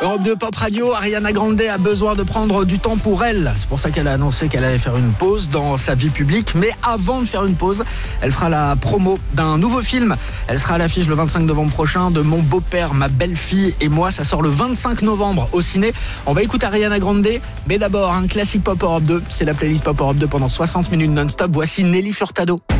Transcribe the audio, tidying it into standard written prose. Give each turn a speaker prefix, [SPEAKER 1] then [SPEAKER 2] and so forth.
[SPEAKER 1] Europe 2 Pop Radio, Ariana Grande a besoin de prendre du temps pour elle. C'est pour ça qu'elle a annoncé qu'elle allait faire une pause dans sa vie publique. Mais avant de faire une pause, elle fera la promo d'un nouveau film. Elle sera à l'affiche le 25 novembre prochain de Mon beau-père, ma belle-fille et moi. Ça sort le 25 novembre au ciné. On va écouter Ariana Grande. Mais d'abord, un classique Pop Europe 2. C'est la playlist Pop Europe 2 pendant 60 minutes non-stop. Voici Nelly Furtado.